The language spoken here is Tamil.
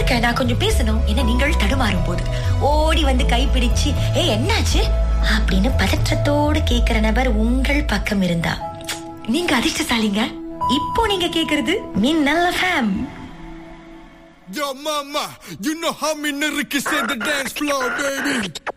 இருங்க, நான் கொஞ்சம் பேசணும். என்ன நீங்கள் தடுமாறும் போது ஓடி வந்து கைப்பிடிச்சு என்னாச்சு அப்படின்னு பதற்றத்தோடு கேக்குற நபர் உங்கள் பக்கம் இருந்தா நீங்க அதிர்ஷ்டசாலிங்க. இப்போ நீங்க கேக்குறது மின்னல் FM. Yo, mama, you know how me niggas said the dance floor, baby.